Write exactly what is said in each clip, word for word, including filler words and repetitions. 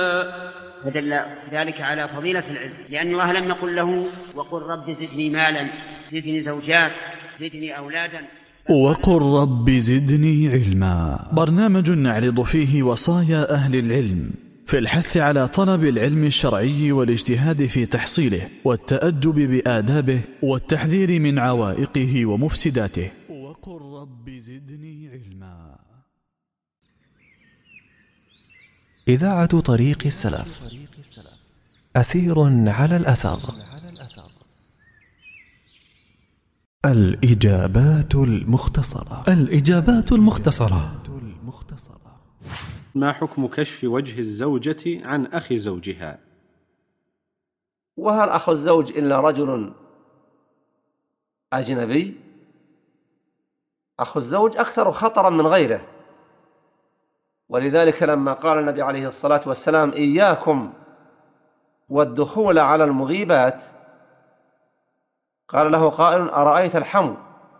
فدل ذلك على فضيلة العلم، لأن الله لم يقل له وقل رب زدني مالا، زدني زوجات، زدني أولادا، وقل رب زدني علما، برنامج نعرض فيه وصايا أهل العلم في الحث على طلب العلم الشرعي والاجتهاد في تحصيله والتأدب بآدابه والتحذير من عوائقه ومفسداته. وقل رب زدني علما. إذاعة طريق السلف، أثير على الأثر. الإجابات المختصرة. الإجابات المختصرة. ما حكم كشف وجه الزوجة عن أخي زوجها؟ وهل أخو الزوج إلا رجل أجنبي؟ أخو الزوج أكثر خطرا من غيره، ولذلك لما قال النبي عليه الصلاة والسلام إياكم والدخول على المغيبات، قال له قائل أرأيت الحمو؟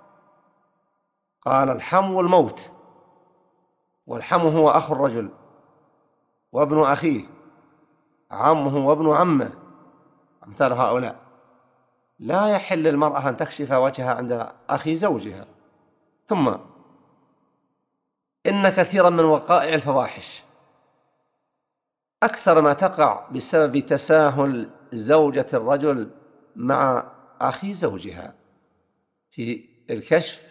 قال الحمو الموت، والحمو هو أخو الرجل وابن أخيه، عمه وابن عمه، أمثال هؤلاء. لا يحل للمرأة أن تكشف وجهها عند أخي زوجها. ثم إن كثيرا من وقائع الفواحش أكثر ما تقع بسبب تساهل زوجة الرجل مع أخي زوجها في الكشف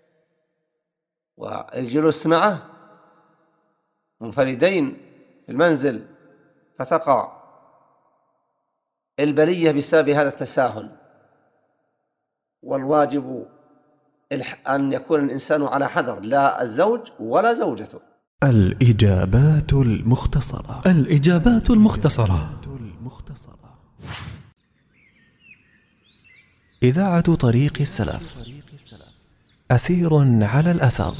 والجلوس معه منفردين في المنزل، فتقع البلية بسبب هذا التساهل. والواجب أن يكون الإنسان على حذر، لا الزوج ولا زوجته. الإجابات المختصرة. الإجابات المختصرة. إذاعة طريق السلف، أثير على الأثر.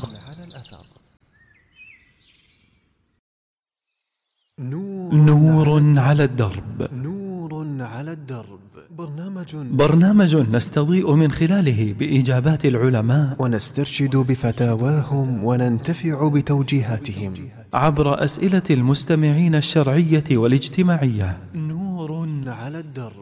نور على الدرب. نور على الدرب. برنامج برنامج نستضيء من خلاله بإجابات العلماء ونسترشد بفتاواهم وننتفع بتوجيهاتهم عبر أسئلة المستمعين الشرعية والاجتماعية. نور على الدرب،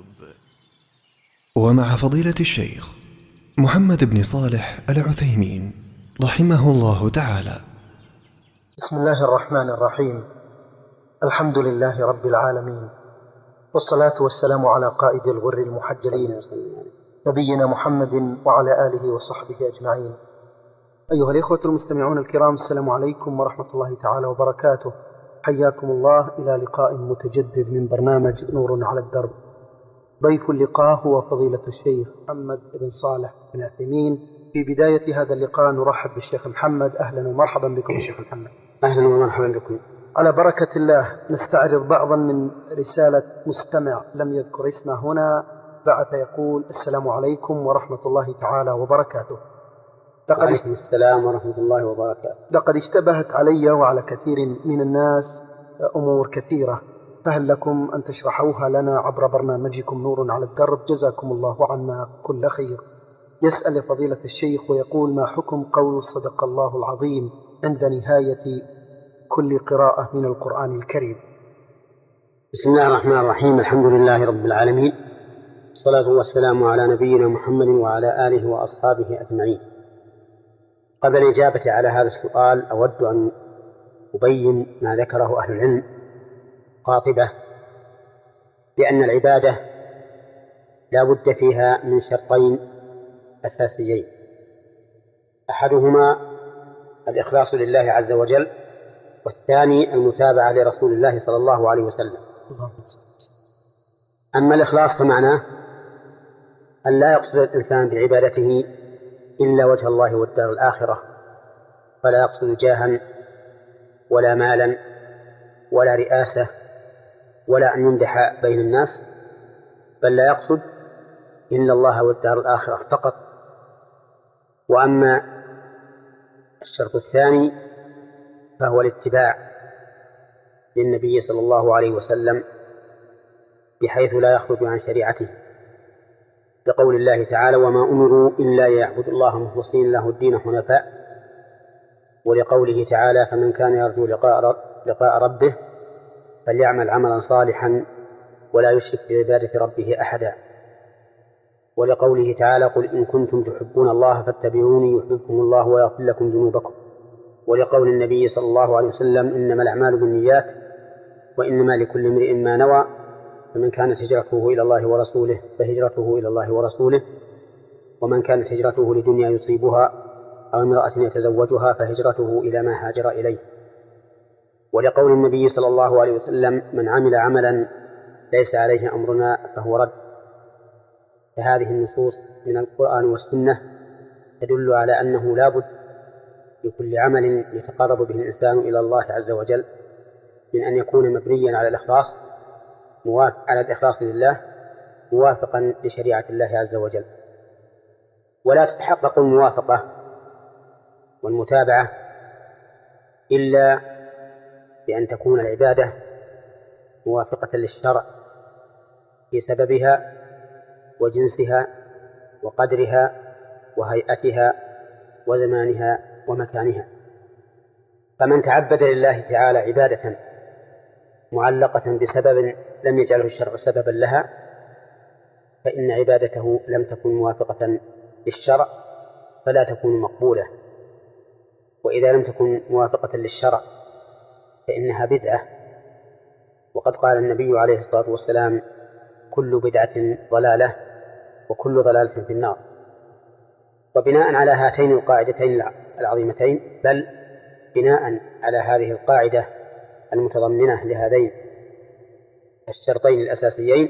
ومع فضيلة الشيخ محمد بن صالح العثيمين رحمه الله تعالى. بسم الله الرحمن الرحيم. الحمد لله رب العالمين، والصلاة والسلام على قائد الغر المحجلين نبينا محمد وعلى آله وصحبه أجمعين. أيها الإخوة المستمعون الكرام، السلام عليكم ورحمة الله تعالى وبركاته. حياكم الله إلى لقاء متجدد من برنامج نور على الدرب. ضيف اللقاء هو فضيلة الشيخ محمد بن صالح بن عثيمين. في بداية هذا اللقاء نرحب بالشيخ محمد. أهلا ومرحبا بكم يا شيخ محمد. أهلا ومرحبا بكم. على بركة الله نستعرض بعضا من رسالة مستمع لم يذكر اسمه هنا، بعث يقول: السلام عليكم ورحمة الله تعالى وبركاته. وعليكم السلام ورحمة الله وبركاته. لقد اشتبهت علي وعلى كثير من الناس أمور كثيرة، فهل لكم أن تشرحوها لنا عبر برنامجكم نور على الدرب؟ جزاكم الله عنا كل خير. يسأل فضيلة الشيخ ويقول: ما حكم قول صدق الله العظيم عند نهاية كل قراءة من القرآن الكريم؟ بسم الله الرحمن الرحيم. الحمد لله رب العالمين، الصلاة والسلام على نبينا محمد وعلى آله وأصحابه أجمعين. قبل الإجابة على هذا السؤال أود أن أبين ما ذكره أهل العلم قاطبة، لأن العبادة لا بد فيها من شرطين أساسيين: أحدهما الإخلاص لله عز وجل، والثاني المتابعة لرسول الله صلى الله عليه وسلم. أما الإخلاص فمعناه أن لا يقصد الإنسان بعبادته إلا وجه الله والدار الآخرة، فلا يقصد جاها ولا مالا ولا رئاسة ولا أن يمدح بين الناس، بل لا يقصد إلا الله والدار الآخرة فقط. وأما الشرط الثاني فهو الاتباع للنبي صلى الله عليه وسلم بحيث لا يخرج عن شريعته، لقول الله تعالى: وما أمروا إلا ليعبدوا الله مخلصين له الدين حنفاء، ولقوله تعالى: فمن كان يرجو لقاء لقاء ربه فليعمل عملا صالحا ولا يشرك بعبادة ربه أحدا. ولقوله تعالى قل إن كنتم تحبون الله فاتبعوني يحببكم الله ويغفر لكم ذنوبكم. ولقول النبي صلى الله عليه وسلم إنما الأعمال بالنيات وإنما لكل امرئ ما نوى فمن كانت هجرته إلى الله ورسوله فهجرته إلى الله ورسوله ومن كانت هجرته لدنيا يصيبها أو امرأة يتزوجها فهجرته إلى ما هاجر إليه. ولقول النبي صلى الله عليه وسلم من عمل عملا ليس عليه أمرنا فهو رد. فهذه النصوص من القرآن والسنة تدل على أنه لا بد لكل عمل يتقرب به الإنسان إلى الله عز وجل من أن يكون مبنيا على الإخلاص على الإخلاص لله موافقا لشريعة الله عز وجل. ولا تتحقق الموافقة والمتابعة إلا بأن تكون العبادة موافقة للشرع في سببها وجنسها وقدرها وهيئتها وزمانها ومكانها. فمن تعبد لله تعالى عبادة معلقة بسبب لم يجعله الشرع سببا لها فإن عبادته لم تكن موافقة للشرع فلا تكون مقبولة. وإذا لم تكن موافقة للشرع فإنها بدعة. وقد قال النبي عليه الصلاة والسلام كل بدعة ضلالة وكل ضلالة في النار. وبناء على هاتين القاعدتين العظيمتين بل بناء على هذه القاعدة المتضمنة لهذين الشرطين الأساسيين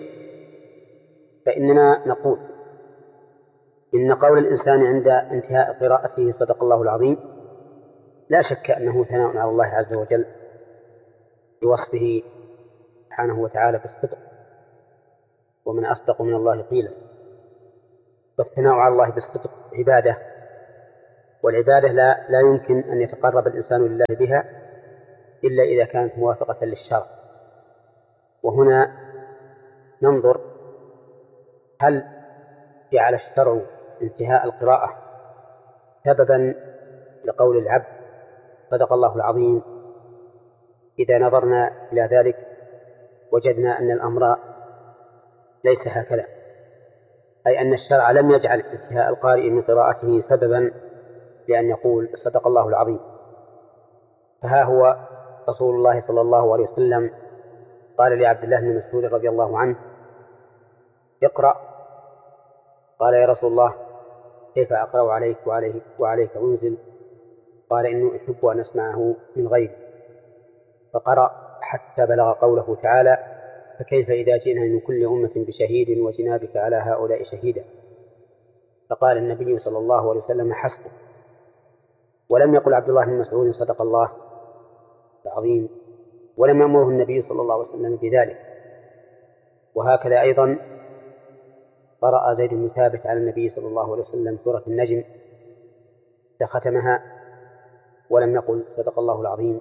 فإننا نقول إن قول الإنسان عند انتهاء قراءته صدق الله العظيم لا شك أنه ثناء على الله عز وجل بوصفه سبحانه وتعالى بالصدق ومن أصدق من الله قيلا. والثناء على الله بالصدق عبادة، والعبادة لا, لا يمكن أن يتقرب الإنسان لله بها إلا إذا كانت موافقة للشرع. وهنا ننظر هل جعل الشرع انتهاء القراءة سببا لقول العبد صدق الله العظيم. إذا نظرنا إلى ذلك وجدنا أن الأمر ليس هكذا، أي أن الشرع لم يجعل انتهاء القارئ من قراءته سببا لأن يقول صدق الله العظيم. فها هو رسول الله صلى الله عليه وسلم قال لعبد الله بن مسعود رضي الله عنه اقرأ. قال يا رسول الله كيف أقرأ عليك وعليه وعليك أنزل؟ قال إنه أحب أن أسمعه من غيري. فقرأ حتى بلغ قوله تعالى فكيف إذا جئنا من كل أمة بشهيد وجئنا بك على هؤلاء شهيدا. فقال النبي صلى الله عليه وسلم حسبه. ولم يقل عبد الله بن مسعود صدق الله العظيم، ولم يأمره النبي صلى الله عليه وسلم بذلك. وهكذا أيضا قرأ زيد بن ثابت على النبي صلى الله عليه وسلم سورة النجم فختمها ولم يقل صدق الله العظيم.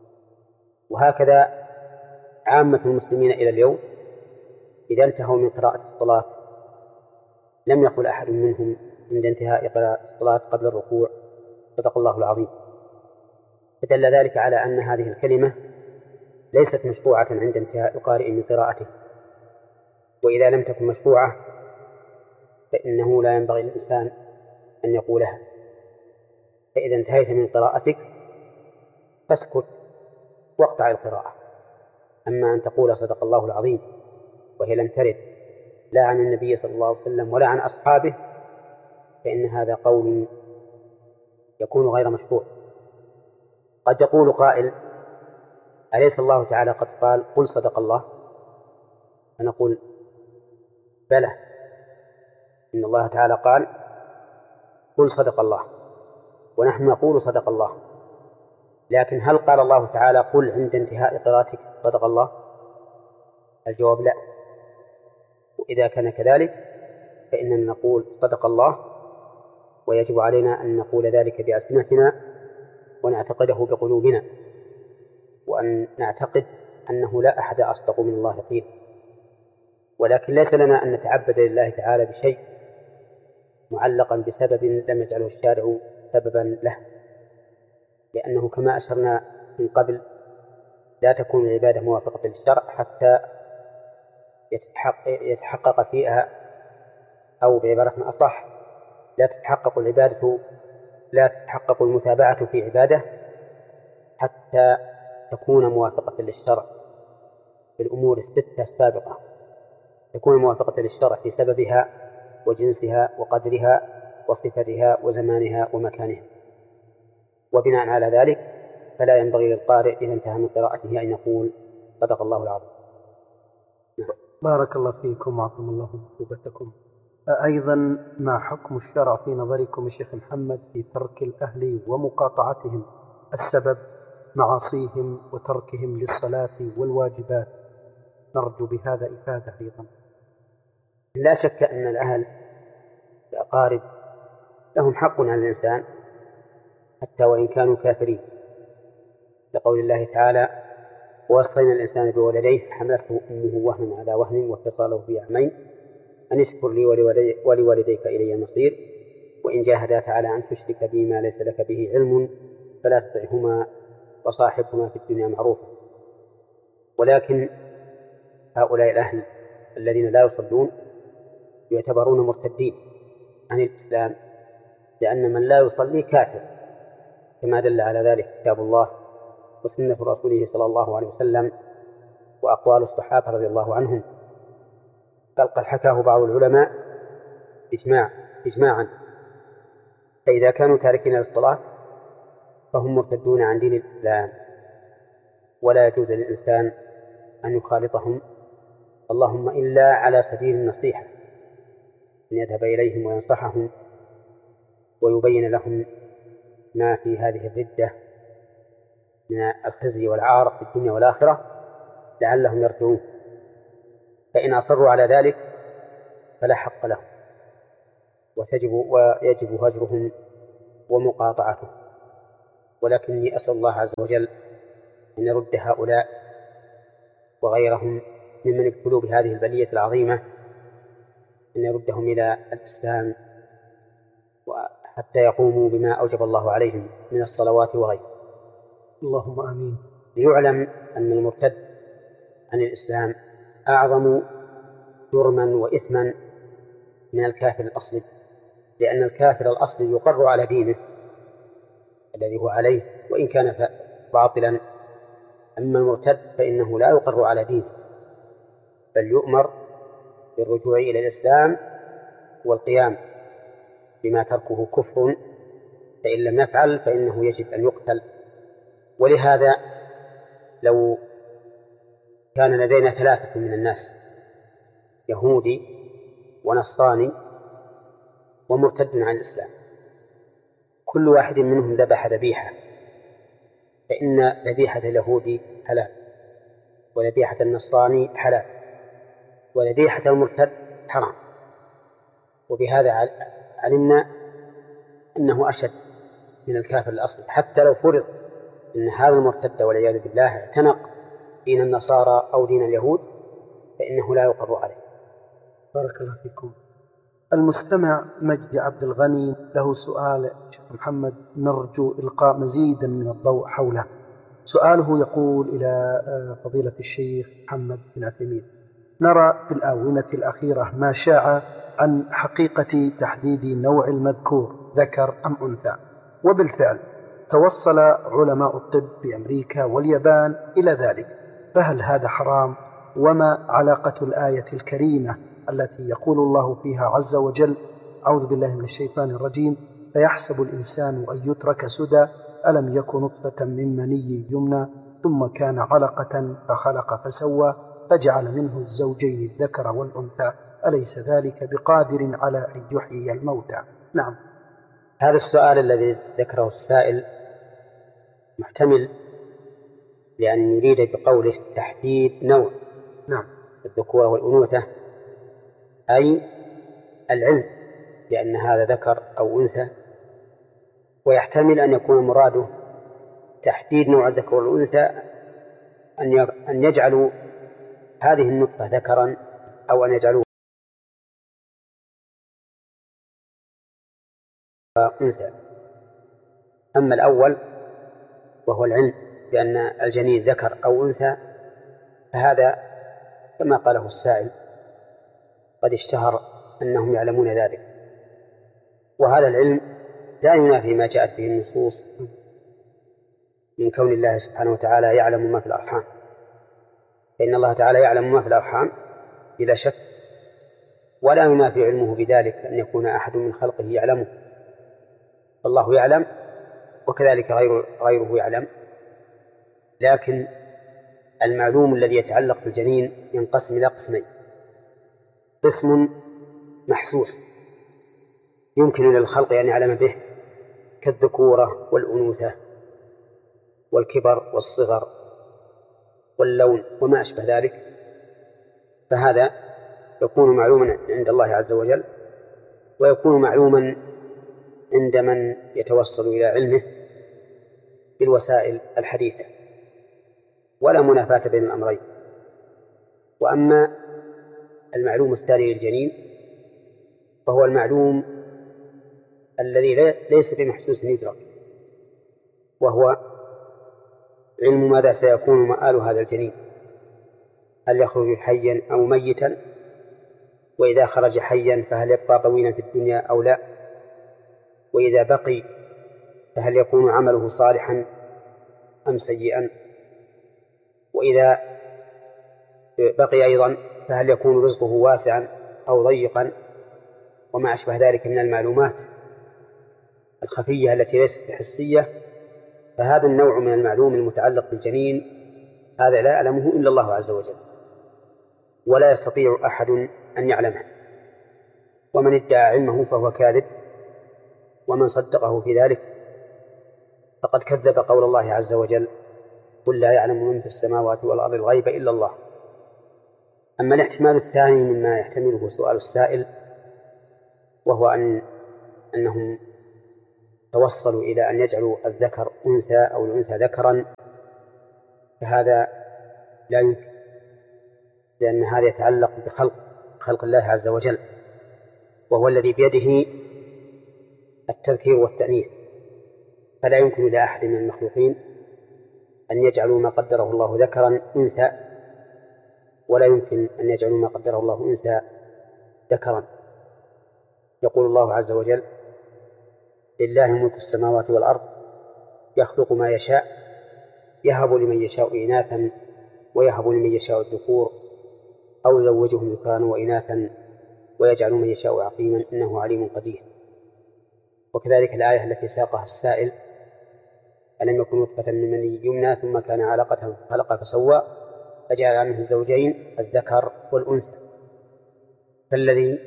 وهكذا عامة المسلمين إلى اليوم إذا انتهوا من قراءة الصلاة لم يقل أحد منهم عند انتهاء قراءة الصلاة قبل الركوع صدق الله العظيم. فدل ذلك على أن هذه الكلمة ليست مشروعة عند انتهاء القارئ من قراءته. وإذا لم تكن مشروعة فإنه لا ينبغي للإنسان أن يقولها. فإذا انتهيت من قراءتك فاسكت واقطع القراءة. أما أن تقول صدق الله العظيم وهي لم ترد لا عن النبي صلى الله عليه وسلم ولا عن أصحابه فإن هذا قول يكون غير مشروع. قد يقول قائل أليس الله تعالى قد قال قل صدق الله؟ فنقول بلى، إن الله تعالى قال قل صدق الله ونحن نقول صدق الله. لكن هل قال الله تعالى قل عند انتهاء قراءتك صدق الله؟ الجواب لا. وإذا كان كذلك فإننا نقول صدق الله، ويجب علينا أن نقول ذلك بألسنتنا ونعتقده بقلوبنا، وأن نعتقد أنه لا أحد أصدق من الله قيل. ولكن ليس لنا أن نتعبد لله تعالى بشيء معلقا بسبب لم يجعله الشارع سببا له، لأنه كما أشرنا من قبل لا تكون العبادة موافقة للشرع حتى يتحقق فيها، أو بعبارة أصح لا تتحقق العبادة لا تتحقق المتابعة في عبادة حتى تكون موافقة للشرع في الأمور الستة السابقة، تكون موافقة للشرع في سببها وجنسها وقدرها وصفتها وزمانها ومكانها. وبناء على ذلك فلا ينبغي للقارئ إذا انتهى من قراءته أن يقول صدق الله العظيم. نعم. بارك الله فيكم وعظم الله مثوبتكم. أيضا ما حكم الشرع في نظركم يا شيخ محمد في ترك الأهل ومقاطعتهم السبب معاصيهم وتركهم للصلاة والواجبات؟ نرجو بهذا إفادة أيضا. لا شك أن الأهل الأقارب لهم حق على الإنسان حتى وإن كانوا كافرين، لقول الله تعالى: ووصينا الإنسان بولديه حملته أمه وهنا على وهن وفصاله في عامين أن اشكر لي ولوالديك إلي المصير وإن جاهداك على أن تشرك بي ما ليس لك به علم فلا تطعهما وصاحبهما في الدنيا معروفا. ولكن هؤلاء الأهل الذين لا يصلون يعتبرون مرتدين عن الإسلام، لأن من لا يصلي كافر، كما دل على ذلك كتاب الله وسنة رسوله صلى الله عليه وسلم وأقوال الصحابة رضي الله عنهم، بل قد حكاه بعض العلماء إجماع إجماعا. فإذا كانوا تاركين للصلاة فهم مرتدون عن دين الإسلام، ولا يجوز للإنسان أن يخالطهم، اللهم إلا على سبيل النصيحة، أن يذهب إليهم وينصحهم ويبين لهم ما في هذه الردة من الخزي والعار في الدنيا والآخرة لعلهم يرجعون. فإن أصروا على ذلك فلا حق لهم، وتجب ويجب هجرهم ومقاطعتهم. ولكني أسأل الله عز وجل أن يرد هؤلاء وغيرهم ممن ابتلوا بهذه البلية العظيمة، أن يردهم إلى الإسلام حتى يقوموا بما أوجب الله عليهم من الصلوات وغيره. اللهم آمين. ليعلم أن المرتد عن الإسلام أعظم جرما وإثما من الكافر الأصلي، لأن الكافر الأصلي يقر على دينه الذي هو عليه وإن كان باطلا، أما المرتد فإنه لا يقر على دينه، بل يؤمر بالرجوع إلى الإسلام والقيام بما تركه كفر، فإن لم يفعل فإنه يجب أن يقتل. ولهذا لو كان لدينا ثلاثة من الناس، يهودي ونصراني ومرتد عن الإسلام، كل واحد منهم ذبح ذبيحة، فإن ذبيحة اليهودي حلال، وذبيحة النصراني حلال، وذبيحة المرتد حرام. وبهذا علمنا أنه أشد من الكافر الأصلي، حتى لو فرض أن هذا المرتد والعياذ بالله اعتنق دين النصارى أو دين اليهود فإنه لا يقر عليه. بارك الله فيكم. المستمع مجدي عبد الغني له سؤال شيخ محمد نرجو إلقاء مزيدا من الضوء حوله. سؤاله يقول: إلى فضيلة الشيخ محمد بن عثيمين، نرى في الآونة الأخيرة ما شاع عن حقيقة تحديد نوع المذكور ذكر أم أنثى، وبالفعل توصل علماء الطب في أمريكا واليابان إلى ذلك، فهل هذا حرام؟ وما علاقة الآية الكريمة التي يقول الله فيها عز وجل: أعوذ بالله من الشيطان الرجيم، فيحسب الإنسان أن يترك سدى ألم يكن نطفة من مني يمنى ثم كان علقة فخلق فسوى فجعل منه الزوجين الذكر والأنثى أليس ذلك بقادر على أن يحيي الموتى؟ نعم. هذا السؤال الذي ذكره السائل محتمل، لأن يريد بقوله تحديد نوع نعم الذكورة والأنوثة، أي العلم بأن هذا ذكر أو أنثى، ويحتمل أن يكون مراده تحديد نوع الذكر والأنثى أن يجعلوا هذه النطفة ذكرا أو أن يجعلوه أنثى. أما الأول وهو العلم بأن الجنين ذكر أو أنثى فهذا كما قاله السائل قد اشتهر أنهم يعلمون ذلك، وهذا العلم لا ينافي ما جاءت به النصوص من كون الله سبحانه وتعالى يعلم ما في الأرحام، فإن الله تعالى يعلم ما في الأرحام بلا شك، ولا ينافي علمه بذلك أن يكون أحد من خلقه يعلمه، فالله يعلم وكذلك غير غيره يعلم. لكن المعلوم الذي يتعلق بالجنين ينقسم إلى قسمين: قسم محسوس يمكن للخلق أن يعلم به كالذكورة والأنوثة والكبر والصغر واللون وما أشبه ذلك، فهذا يكون معلوما عند الله عز وجل، ويكون معلوما عند من يتوصل إلى علمه بالوسائل الحديثة، ولا منافاة بين الأمرين. وأما المعلوم الثاني للجنين فهو المعلوم الذي ليس بمحسوس يدرك، وهو علم ماذا سيكون مآل هذا الجنين، هل يخرج حيا أو ميتا، وإذا خرج حيا فهل يبقى طويلا في الدنيا أو لا، وإذا بقي فهل يكون عمله صالحا أم سيئا، وإذا بقي أيضا فهل يكون رزقه واسعا أو ضيقا، وما أشبه ذلك من المعلومات الخفية التي ليست حسية. فهذا النوع من المعلوم المتعلق بالجنين هذا لا يعلمه إلا الله عز وجل، ولا يستطيع أحد أن يعلمه، ومن ادعى علمه فهو كاذب، ومن صدقه في ذلك فقد كذب قول الله عز وجل: قل لا يعلم من في السماوات والأرض الغيب إلا الله. أما الاحتمال الثاني مما يحتمله سؤال السائل، وهو أن أنهم توصلوا إلى أن يجعلوا الذكر أنثى أو الأنثى ذكرا، فهذا لا يمكن، لأن هذا يتعلق بخلق خلق الله عز وجل، وهو الذي بيده التذكير والتأنيث، فلا يمكن لأحد من المخلوقين أن يجعلوا ما قدره الله ذكرا أنثى، ولا يمكن أن يجعلوا ما قدره الله أنثى ذكرا. يقول الله عز وجل: لله ملك السماوات والأرض يخلق ما يشاء يهب لمن يشاء إناثا ويهب لمن يشاء الذكور أو يزوجهم ذكرانا وإناثا ويجعل من يشاء عقيما إنه عليم قدير. وكذلك الآية التي ساقها السائل: ألم يكن نطفة من مني يمنى ثم كان علقة فخلق فسوى فجعل منه الزوجين الذكر والأنثى. فالذي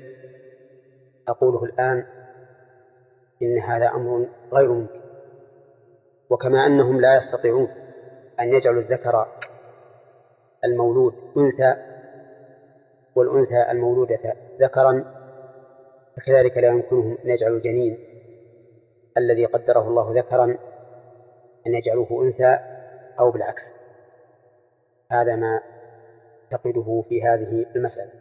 أقوله الآن إن هذا أمر غير ممكن، وكما أنهم لا يستطيعون أن يجعلوا الذكر المولود أنثى والأنثى المولودة ذكرا، فكذلك لا يمكنهم أن يجعلوا الجنين الذي قدره الله ذكرا أن يجعلوه أنثى أو بالعكس. هذا ما تقده في هذه المسألة.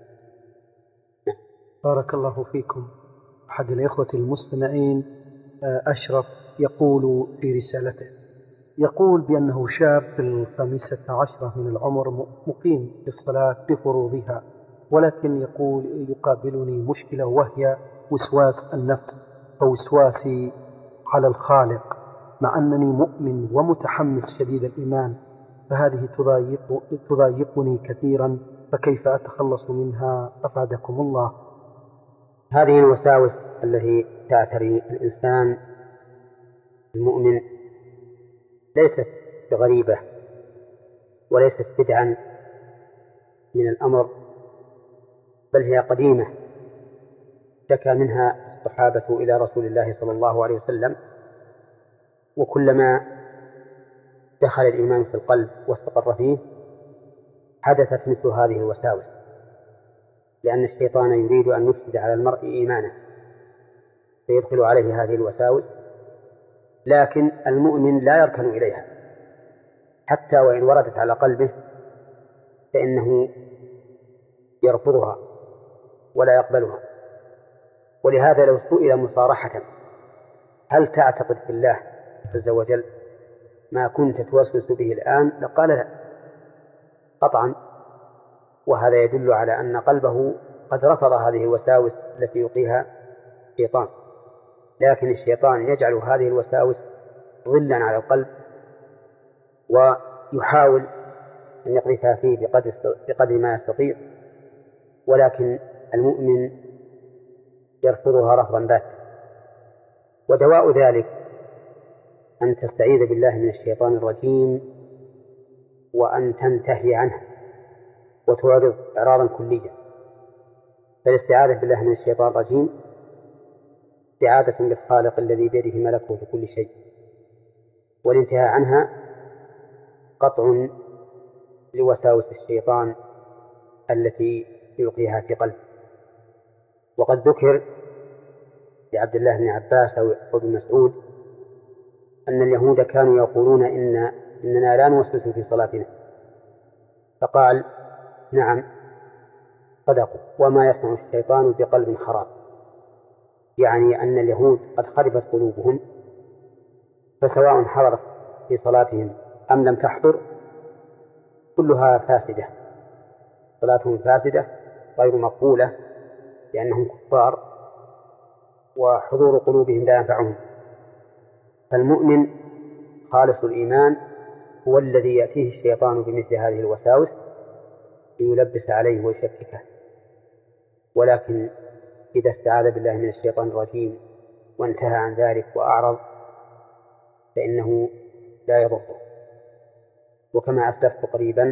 بارك الله فيكم. أحد الإخوة المستمعين أشرف يقول في رسالته، يقول بأنه شاب في الخامسة عشرة من العمر مقيم في الصلاة بفروضها، ولكن يقول يقابلني مشكلة وهي وسواس النفس ووسواسي على الخالق، مع أنني مؤمن ومتحمس شديد الإيمان، فهذه تضايق تضايقني كثيرا، فكيف أتخلص منها أفادكم الله؟ هذه الوساوس التي تعتري الإنسان المؤمن ليست بغريبة وليست بدعا من الأمر، بل هي قديمة شكى منها الصحابة إلى رسول الله صلى الله عليه وسلم، وكلما دخل الإيمان في القلب واستقر فيه حدثت مثل هذه الوساوس، لأن الشيطان يريد أن يفسد على المرء إيمانه فيدخل عليه هذه الوساوس، لكن المؤمن لا يركن إليها حتى وإن وردت على قلبه فإنه يرفضها ولا يقبلها. ولهذا لو سئل مصارحة: هل تعتقد في الله عز وجل؟ ما كنت توسوس به الآن لقال لا قطعا. وهذا يدل على أن قلبه قد رفض هذه الوساوس التي يلقيها الشيطان، لكن الشيطان يجعل هذه الوساوس ظلا على القلب ويحاول أن يقذفها فيه بقدر, بقدر ما يستطيع، ولكن المؤمن يرفضها رفضا باتا. ودواء ذلك أن تستعيذ بالله من الشيطان الرجيم وأن تنتهي عنه وتعرض إعراضا كليا. فالاستعاذة بالله من الشيطان الرجيم استعاذة بالخالق الذي بيده ملكوت كل شيء، والانتهاء عنها قطع لوساوس الشيطان التي يلقيها في قلبه. وقد ذكر لعبد الله بن عباس أو ابن مسعود أن اليهود كانوا يقولون إن إننا لا نوسوس في صلاتنا، فقال نعم صدقوا، وما يصنع الشيطان بقلب خراب، يعني أن اليهود قد خربت قلوبهم، فسواء حضرت في صلاتهم أم لم تحضر كلها فاسدة، صلاتهم فاسدة غير مقبولة لأنهم كفار وحضور قلوبهم لا ينفعهم. فالمؤمن خالص الإيمان هو الذي يأتيه الشيطان بمثل هذه الوساوس ليلبس عليه ويشككه، ولكن إذا استعاذ بالله من الشيطان الرجيم وانتهى عن ذلك وأعرض فإنه لا يضره. وكما أسلفت قريبا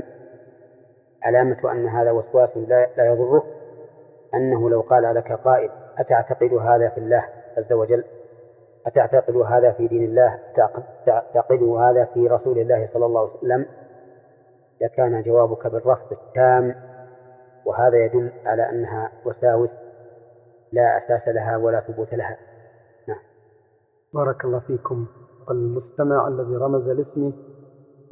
علامة أن هذا وسواس لا يضره أنه لو قال لك قائل أتعتقد هذا في الله عز وجل، أتعتقد هذا في دين الله، أتعتقد هذا في رسول الله صلى الله عليه وسلم، لكان جوابك بالرفض التام، وهذا يدل على أنها وساوس لا أساس لها ولا ثبوت لها. نعم. بارك الله فيكم. المستمع الذي رمز لاسمه